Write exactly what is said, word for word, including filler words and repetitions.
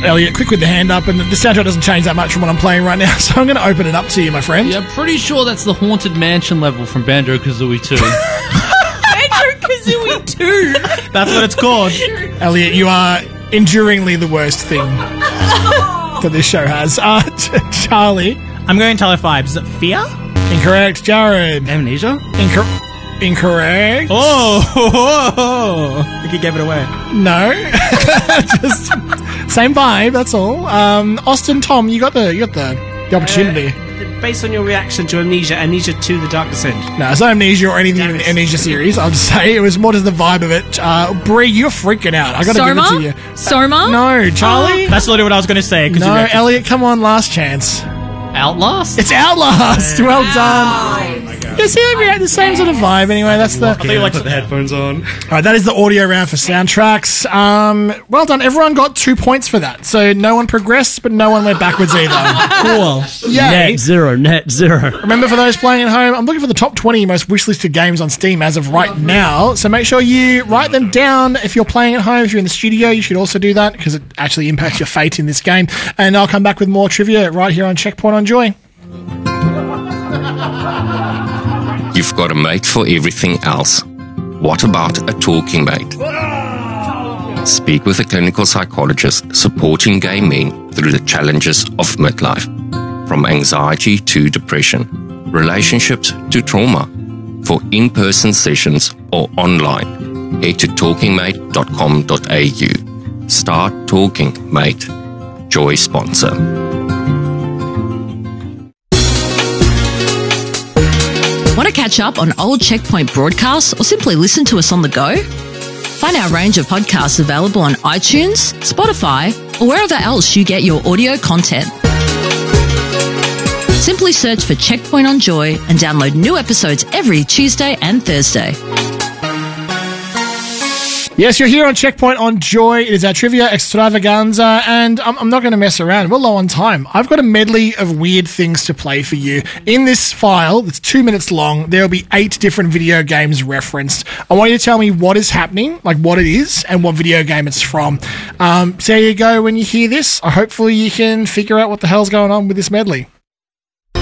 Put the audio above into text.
Elliot, quick with the hand up, and the soundtrack doesn't change that much from what I'm playing right now, so I'm going to open it up to you, my friend. Yeah, I'm pretty sure that's the Haunted Mansion level from Banjo-Kazooie two. Banjo-Kazooie two? That's what it's called. Elliot, you are enduringly the worst thing that this show has. Uh, Charlie. I'm going Tele five. Is it Fear? Incorrect. Jared. Amnesia? Incor- incorrect. Oh, oh, oh, oh. I think you gave it away. No. Just same vibe, that's all. Um, Austin, Tom, you got the you got the, the opportunity. Uh, based on your reaction to Amnesia, Amnesia two, The Dark Descent. No, it's not Amnesia or anything in the Amnesia series. I'll just say it was more just the vibe of it. Uh, Brie, you're freaking out. I got to give it to you. Soma? No, Charlie. That's literally what I was going to say. No, Elliot, come on, last chance. Outlast? It's Outlast. Well done. You see, we had the same sort of vibe anyway. That's the. I thought you like put the headphones on. All right, that is the audio round for soundtracks. Um, well done. Everyone got two points for that. So no one progressed, but no one went backwards either. Cool. Yay. Net zero, net zero. Remember, for those playing at home, I'm looking for the top twenty most wishlisted games on Steam as of right now. So make sure you write them down if you're playing at home. If you're in the studio, you should also do that because it actually impacts your fate in this game. And I'll come back with more trivia right here on Checkpoint on Joy. You've got a mate for everything else. What about a talking mate? Speak with a clinical psychologist supporting gay men through the challenges of midlife. From anxiety to depression, relationships to trauma. For in-person sessions or online, head to talking mate dot com dot a u. Start talking, mate. Joy sponsor. Want to catch up on old Checkpoint broadcasts or simply listen to us on the go? Find our range of podcasts available on iTunes, Spotify, or wherever else you get your audio content. Simply search for Checkpoint on Joy and download new episodes every Tuesday and Thursday. Yes, you're here on Checkpoint on Joy. It is our trivia extravaganza, and I'm, I'm not going to mess around. We're low on time. I've got a medley of weird things to play for you. In this file, that's two minutes long, there will be eight different video games referenced. I want you to tell me what is happening, like what it is, and what video game it's from. Um, so there you go. When you hear this, hopefully you can figure out what the hell's going on with this medley.